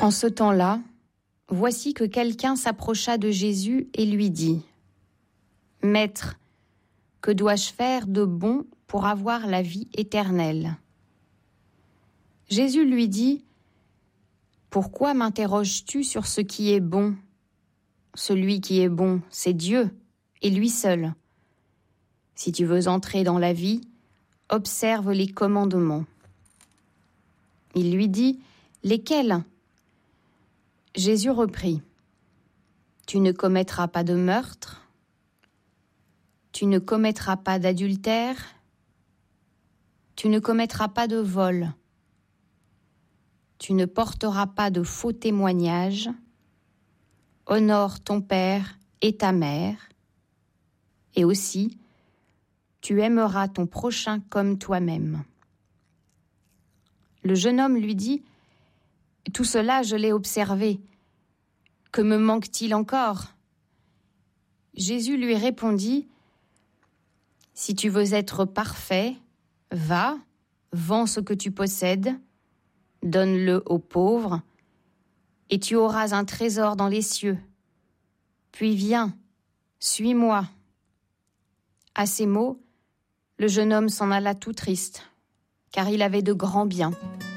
En ce temps-là, voici que quelqu'un s'approcha de Jésus et lui dit : « Maître, que dois-je faire de bon pour avoir la vie éternelle ?» Jésus lui dit : « Pourquoi m'interroges-tu sur ce qui est bon ? Celui qui est bon, c'est Dieu, et lui seul. Si tu veux entrer dans la vie, observe les commandements. » Il lui dit : « Lesquels ? » Jésus reprit : « Tu ne commettras pas de meurtre, tu ne commettras pas d'adultère, tu ne commettras pas de vol, tu ne porteras pas de faux témoignages, honore ton père et ta mère, et aussi, tu aimeras ton prochain comme toi-même. » Le jeune homme lui dit : « Tout cela, je l'ai observé. Que me manque-t-il encore ? » Jésus lui répondit : « Si tu veux être parfait, va, vends ce que tu possèdes, donne-le aux pauvres, et tu auras un trésor dans les cieux. Puis viens, suis-moi. » À ces mots, le jeune homme s'en alla tout triste, car il avait de grands biens.